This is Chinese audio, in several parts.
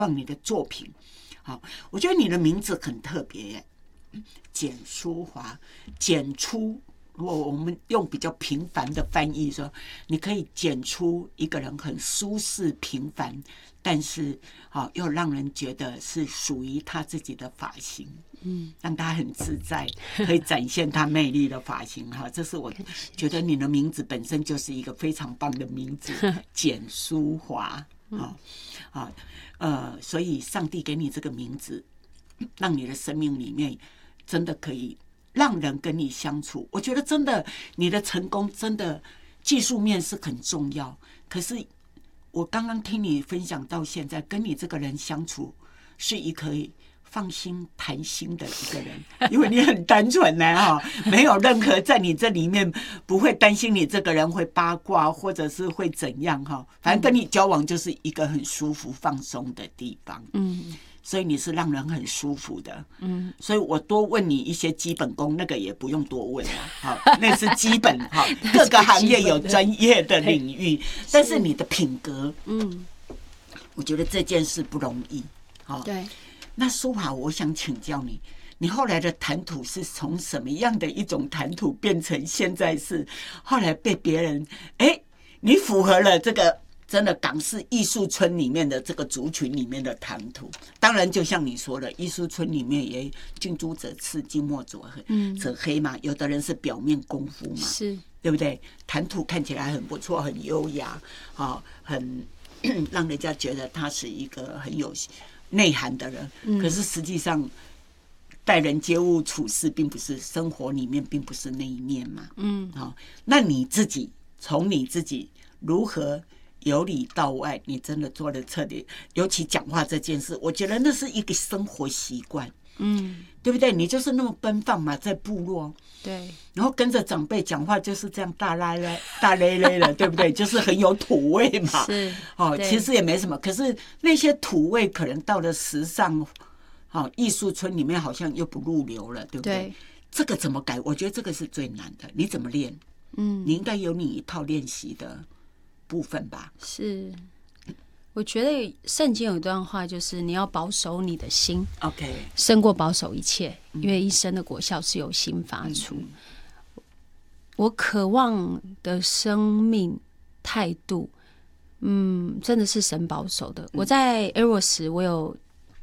放你的作品。好，我觉得你的名字很特别耶，简淑华，剪出。如果我们用比较平凡的翻译说，你可以剪出一个人很舒适平凡，但是又让人觉得是属于他自己的发型，让他很自在，可以展现他魅力的发型。这是我觉得你的名字本身就是一个非常棒的名字，简淑华。所以上帝给你这个名字，让你的生命里面真的可以让人跟你相处。我觉得真的你的成功真的技术面是很重要，可是我刚刚听你分享到现在，跟你这个人相处是一可以放心谈心的一个人，因为你很单纯呢，没有任何在你这里面不会担心你这个人会八卦或者是会怎样，反正跟你交往就是一个很舒服放松的地方。所以你是让人很舒服的，所以我多问你一些基本功，那个也不用多问了，那是基本哈，各个行业有专业的领域，但是你的品格，我觉得这件事不容易， 对。 那淑华，我想请教你，你后来的谈吐是从什么样的一种谈吐变成现在是后来被别人你符合了这个。真的港式艺术村里面的这个族群里面的谈吐，当然就像你说的，艺术村里面也近朱者赤，近墨者黑嘛。有的人是表面功夫嘛， 是对不对？谈吐看起来很不错，很优雅，很让人家觉得他是一个很有内涵的人。可是实际上，待人接物处事，并不是生活里面，并不是那一面嘛。那你自己从你自己如何？由里到外，你真的做了彻底，尤其讲话这件事，我觉得那是一个生活习惯，对不对？你就是那么奔放嘛，在部落， 对， 然后跟着长辈讲话就是这样大咧咧的，对不对？就是很有土味嘛， 是其实也没什么，可是那些土味可能到了时尚，艺术村里面好像又不入流了，对不对？这个怎么改？我觉得这个是最难的，你怎么练？你应该有你一套练习的部分吧。 是，我觉得圣经有一段话，就是你要保守你的心 ，OK， 胜过保守一切，因为一生的果效是由心发出。我渴望的生命态度，真的是神保守的。我在 Eros， 我有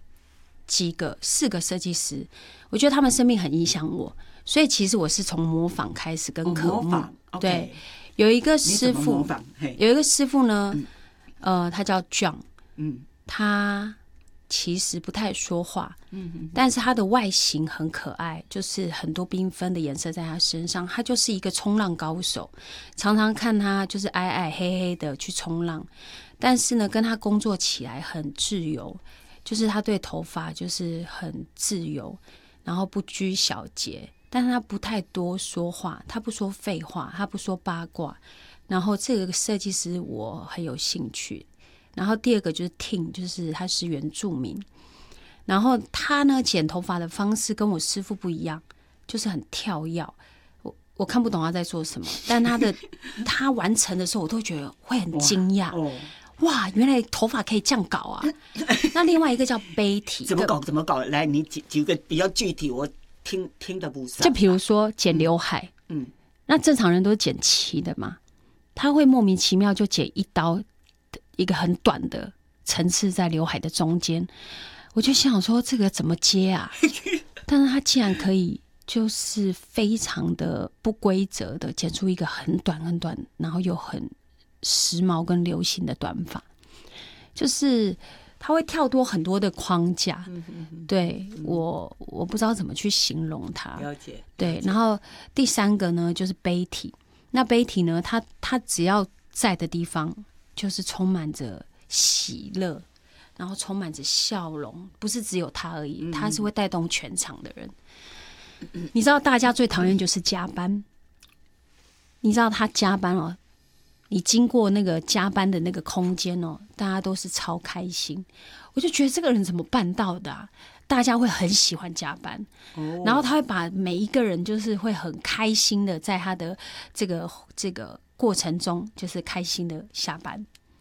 4个设计师，我觉得他们生命很影响我，所以其实我是从模仿开始跟渴慕。对。有一个师傅呢，他叫 John，他其实不太说话，但是他的外形很可爱，就是很多缤纷的颜色在他身上，他就是一个冲浪高手，常常看他就是矮矮黑黑的去冲浪，但是呢，跟他工作起来很自由，就是他对头发就是很自由，然后不拘小节。但是他不太多说话，他不说废话，他不说八卦。然后这个设计师我很有兴趣。然后第二个就是 Tim， 就是他是原住民。然后他呢剪头发的方式跟我师父不一样，就是很跳跃。我看不懂他在做什么，但他完成的时候，我都觉得会很惊讶。哇，原来头发可以这样搞啊！那另外一个叫 Betty， 怎么搞？来，你举个比较具体，我听得不上。 就比如说剪刘海，那正常人都是剪齐的嘛，他会莫名其妙就剪一刀，一个很短的层次在刘海的中间，我就想说这个怎么接啊？但是他竟然可以，就是非常的不规则的剪出一个很短很短，然后又很时髦跟流行的短发，就是他会跳脱很多的框架。对，我不知道怎么去形容它。 了解。 对，然后第3个呢就是 Betty， 那 Betty 呢，他只要在的地方就是充满着喜乐，然后充满着笑容，不是只有他而已，他是会带动全场的人。你知道大家最讨厌就是加班，你知道他加班哦，你经过那个加班的那个空间哦，大家都是超开心。我就觉得这个人怎么办到的啊？大家会很喜欢加班，然后他会把每一个人就是会很开心的在他的这个过程中，就是开心的下班。然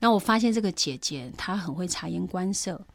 然后我发现这个姐姐她很会察言观色，